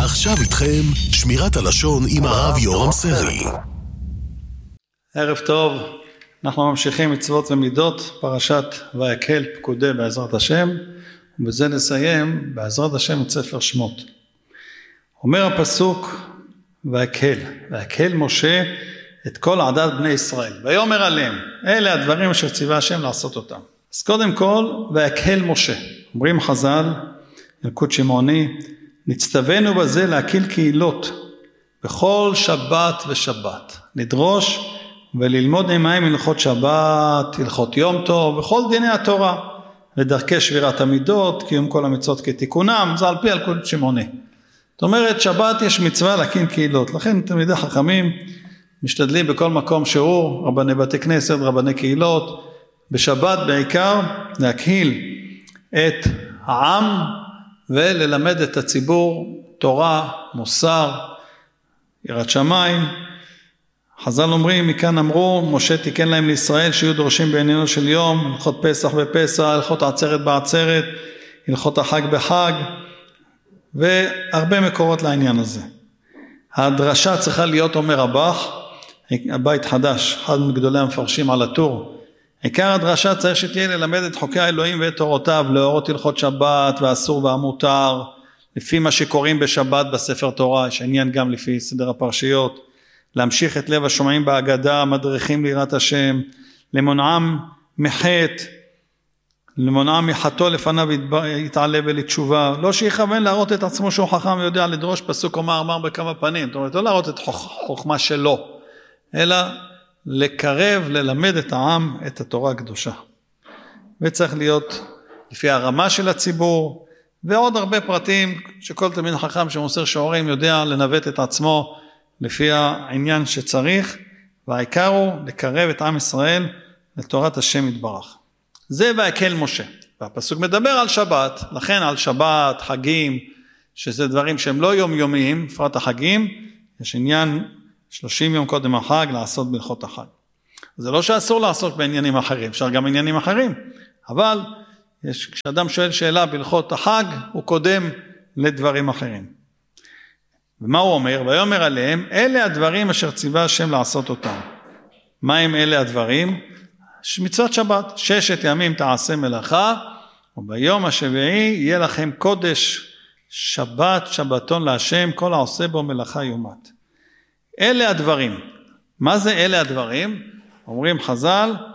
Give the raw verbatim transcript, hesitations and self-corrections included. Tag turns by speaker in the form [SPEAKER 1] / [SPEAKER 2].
[SPEAKER 1] ועכשיו איתכם שמירת הלשון עם הרב יורם סרי.
[SPEAKER 2] ערב טוב, אנחנו ממשיכים מצוות ומידות, פרשת ויקהל פקודי בעזרת השם, ובזה נסיים בעזרת השם את ספר שמות. אומר הפסוק ויקהל, ויקהל משה את כל עדת בני ישראל, ויאמר עליהם, אלה הדברים אשר ציווה השם לעשות אותם. אז קודם כל, ויקהל משה, אומרים חז"ל, ילקוט שמעוני, נצטווינו בזה להקיל קהילות, בכל שבת ושבת, לדרוש וללמוד עמהם הלכות שבת, הלכות יום טוב, וכל דיני התורה, ודרכי שבירת המידות, קיום כל המצוות כתיקונם, זה על פי ילקוט שמעוני. זאת אומרת, שבת יש מצווה להקים קהילות, לכן תלמידי חכמים משתדלים בכל מקום שהוא, רבני בתי כנסת, רבני קהילות, בשבת בעיקר להקהיל את העם וללמד את הציבור תורה, מוסר, יראת שמיים. חז"ל אומרים, מכאן אמרו, משה תיקן להם לישראל שיהיו דורשים בעניינו של יום, הלכות פסח בפסח, הלכות עצרת בעצרת, הלכות החג בחג, והרבה מקורות לעניין הזה. הדרשה צריכה להיות, אומר הבח, הבית חדש, אחד מגדולי המפרשים על הטור, עיקר הדרשה צריך שתהיה ללמד את חוקי האלוהים ואת תורותיו, להורות הלכות שבת והאסור והמותר, לפי מה שקוראים בשבת בספר תורה, יש עניין גם לפי סדר הפרשיות, להמשיך את לב השומעים בהגדה, מדריכים ליראת השם, למונעם מחטא, למונעם מחטאו לפניו יתעלה ולתשובה, לא שיכוון להראות את עצמו שהוא חכם ויודע לדרוש, פסוק אומר אמר בכמה פנים, זאת אומרת לא להראות את חוכמה שלו, אלא לקרב, ללמד את העם את התורה הקדושה. וצריך להיות לפי הרמה של הציבור, ועוד הרבה פרטים שכל תלמיד חכם שמוסר שיעורים יודע לנווט את עצמו לפי העניין שצריך, והעיקר הוא לקרב את עם ישראל לתורת השם יתברך. זה ויקהל משה. והפסוק מדבר על שבת, לכן על שבת, חגים, שזה דברים שהם לא יומיומיים, בפרט החגים, יש עניין שלושים יום קודם החג לעשות בהלכות החג. זה לא שאסור לעסוק בעניינים אחרים, אפשר גם עניינים אחרים, אבל יש, כשאדם שואל שאלה בהלכות החג, הוא קודם לדברים אחרים. ומה הוא אומר? ויאמר עליהם, אלה הדברים אשר ציווה השם לעשות אותם. מה הם אלה הדברים? מצוות שבת, ששת ימים תעשה מלאכה, וביום השביעי יהיה לכם קודש, שבת, שבתון להשם, כל העושה בו מלאכה יומת. אלה הדברים. מה זה אלה הדברים? אומרים חז"ל,